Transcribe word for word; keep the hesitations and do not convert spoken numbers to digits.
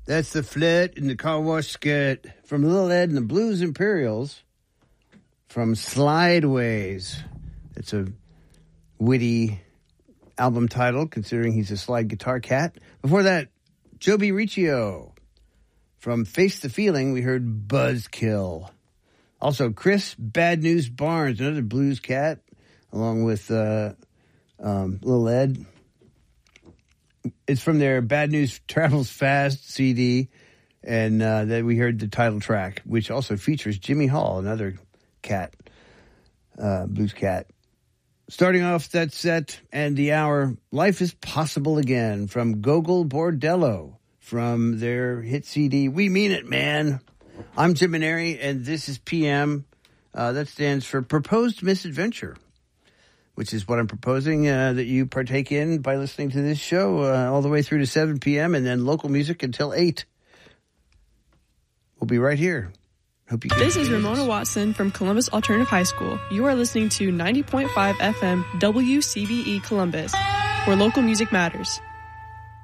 That's the Flit and the Car Wash skit from Lil Ed and the Blues Imperials from Slideways. It's a witty album title, considering he's a slide guitar cat. Before that, Joby Riccio. From Face the Feeling, we heard Buzzkill. Also, Chris Bad News Barnes, another blues cat, along with uh, um, Lil Ed. It's from their Bad News Travels Fast C D, and uh, that we heard the title track, which also features Jimmy Hall, another cat, uh, blues cat. Starting off that set and the hour, Life is Possible Again from Gogol Bordello from their hit C D, We Mean It, Man. I'm Jim Maneri, and this is P M. Uh, that stands for Proposed Misadventure, which is what I'm proposing uh, that you partake in by listening to this show uh, all the way through to seven p.m. and then local music until eight. We'll be right here. Hope you. This is Ramona Watson from Columbus Alternative High School. You are listening to ninety point five F M W C B E Columbus, where local music matters.